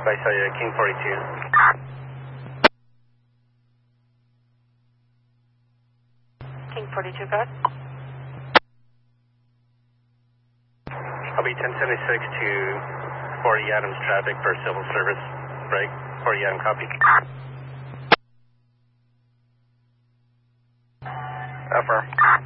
By King 42. King 42, go ahead. I'll be 1076 to 40 Adams traffic for civil service break. 40 Adam copy. Affirm.